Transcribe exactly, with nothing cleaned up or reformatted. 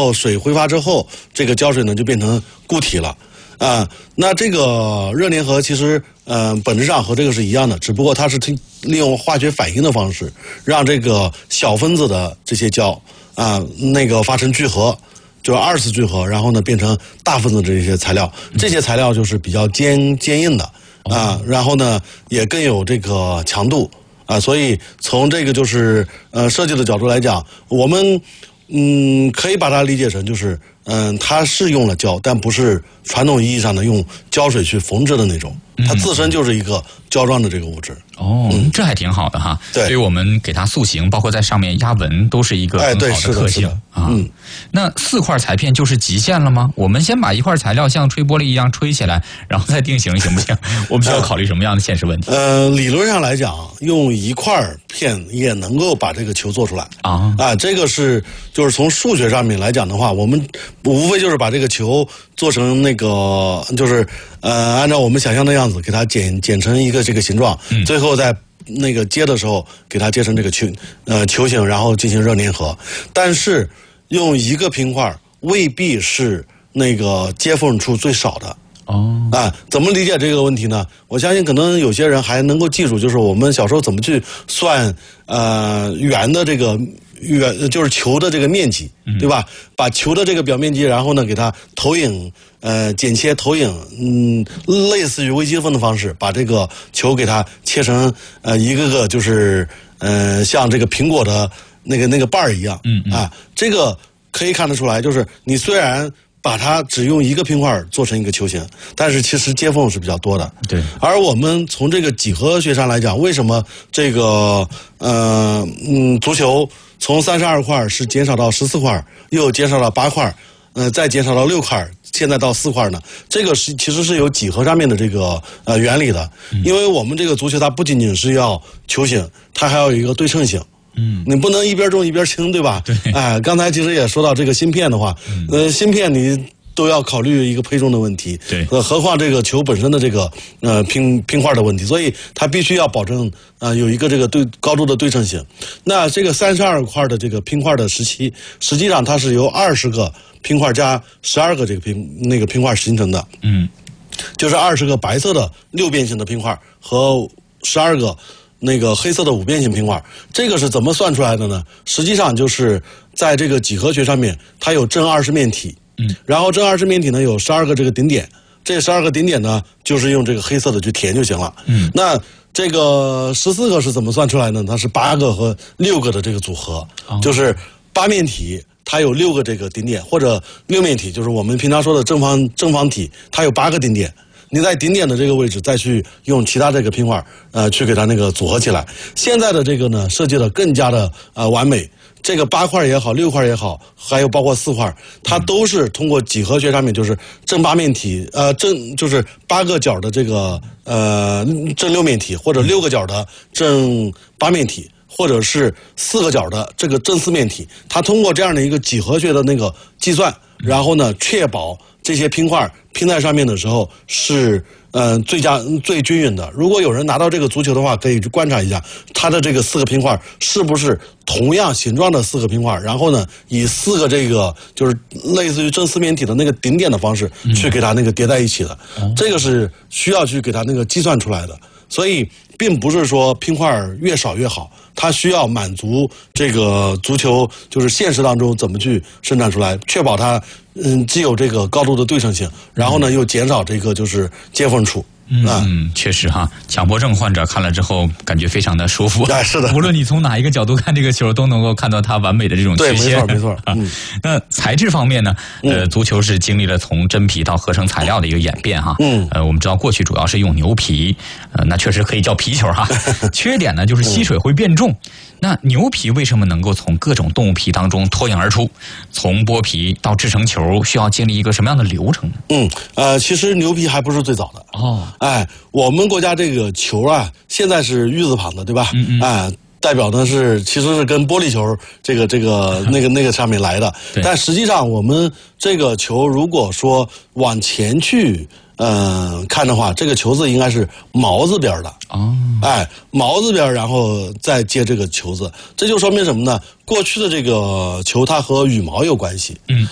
后水挥发之后，这个胶水呢就变成固体了。啊，那这个热粘合其实，嗯、呃，本质上和这个是一样的，只不过它是利用化学反应的方式，让这个小分子的这些胶啊，那个发生聚合，就是二次聚合，然后呢变成大分子的这些材料，这些材料就是比较坚坚硬的啊，然后呢也更有这个强度啊，所以从这个就是呃设计的角度来讲，我们嗯可以把它理解成就是嗯它是用了胶，但不是传统意义上的用胶水去缝制的那种，它自身就是一个胶状的这个物质。 哦，嗯、这还挺好的哈。 对， 所以我们给它塑形，包括在上面压纹，都是一个很好的特性、 哎、 啊。 嗯， 那四块裁片就是极限了吗？我们先把一块材料像吹玻璃一样吹起来，然后再定型，行不行？我们需要考虑什么样的现实问题？ 呃，理论上来讲，用一块片也能够把这个球做出来啊啊。这个是就是从数学上面来讲的话，我们无非就是把这个球做成那个就是呃按照我们想象的样子，给它剪剪成一个这个形状，嗯、最后在那个接的时候给它接成这个球呃球形，然后进行热粘合。但是用一个拼块未必是那个接缝处最少的。 哦， 啊，怎么理解这个问题呢？我相信可能有些人还能够记住，就是我们小时候怎么去算呃圆的这个圆，就是球的这个面积，对吧？嗯、把球的这个表面积，然后呢给它投影，呃剪切投影，嗯，类似于微积分的方式，把这个球给它切成呃一个个就是呃像这个苹果的那个那个瓣儿一样，嗯嗯啊，这个可以看得出来，就是你虽然把它只用一个拼块做成一个球形，但是其实接缝是比较多的。 对。 而我们从这个几何学上来讲，为什么这个呃嗯足球从三十二块是减少到十四块，又减少到八块，呃再减少到六块，现在到四块呢？这个是其实是有几何上面的这个呃原理的，因为我们这个足球它不仅仅是要球形，它还要有一个对称性。嗯，你不能一边重一边轻，对吧？ 对。 哎，刚才其实也说到这个芯片的话，嗯、呃，芯片你都要考虑一个配重的问题， 对， 呃，何况这个球本身的这个呃拼拼块的问题，所以它必须要保证啊、呃、有一个这个对高度的对称性。那这个三十二块的这个拼块的时期，实际上它是由二十个拼块加十二个这个拼那个拼块形成的， 嗯， 就是二十个白色的六边形的拼块和十二个那个黑色的五边形拼块。这个是怎么算出来的呢？实际上就是在这个几何学上面，它有正二十面体，嗯，然后正二十面体呢有十二个这个顶点，这十二个顶点呢就是用这个黑色的去填就行了，嗯，那这个十四个是怎么算出来呢？它是八个和六个的这个组合，哦、就是八面体它有六个这个顶点，或者六面体就是我们平常说的正方正方体，它有八个顶点。你在顶点的这个位置再去用其他这个拼块呃去给它那个组合起来。现在的这个呢设计的更加的呃完美，这个八块也好，六块也好，还有包括四块，它都是通过几何学上面就是正八面体，呃正就是八个角的这个呃正六面体，或者六个角的正八面体，或者是四个角的这个正四面体，它通过这样的一个几何学的那个计算，然后呢确保这些拼块拼在上面的时候是嗯、呃、最佳最均匀的。如果有人拿到这个足球的话，可以去观察一下它的这个四个拼块是不是同样形状的四个拼块，然后呢以四个这个就是类似于正四面体的那个顶点的方式去给它那个叠在一起的，嗯、这个是需要去给它那个计算出来的。所以并不是说拼块越少越好，它需要满足这个足球就是现实当中怎么去生产出来，确保它嗯既有这个高度的对称性，然后呢又减少这个就是接缝处。 嗯嗯，确实哈，强迫症患者看了之后感觉非常的舒服。 哎，是的， 无论你从哪一个角度看这个球，都能够看到它完美的这种曲线。 对，没错没错。嗯， 那材质方面呢？呃，足球是经历了从真皮到合成材料的一个演变哈。嗯，呃，我们知道过去主要是用牛皮，呃，那确实可以叫皮球哈。缺点呢就是吸水会变重。那牛皮为什么能够从各种动物皮当中脱颖而出？从剥皮到制成球，需要经历一个什么样的流程呢？ 嗯，呃，其实牛皮还不是最早的哦。哎，我们国家这个球啊，现在是玉字旁的，对吧？嗯嗯。哎，代表的是其实是跟玻璃球这个这个那个那个上面来的。但实际上，我们这个球如果说往前去嗯、呃、看的话，这个球字应该是毛字边的。哦。哎，毛字边，然后再接这个球字，这就说明什么呢？过去的这个球它和羽毛有关系。嗯。